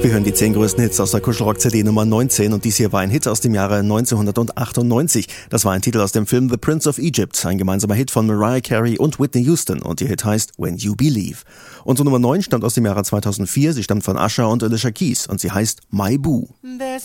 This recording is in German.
Wir hören die 10 größten Hits aus der Kuschelrock-CD Nummer 19 und dies hier war ein Hit aus dem Jahre 1998. Das war ein Titel aus dem Film The Prince of Egypt, ein gemeinsamer Hit von Mariah Carey und Whitney Houston und ihr Hit heißt When You Believe. Unsere Nummer 9 stammt aus dem Jahre 2004, sie stammt von Usher und Alicia Keys und sie heißt My Boo.